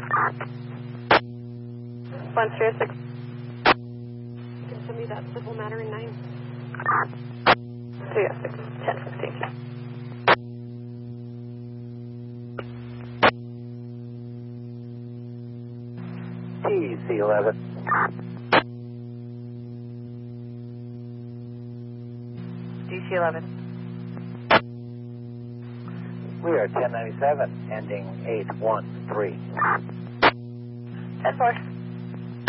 1306. Can send me that civil matter in 9. 306, 1016. TC11. DC11. We are 1097, ending 813. 10-4.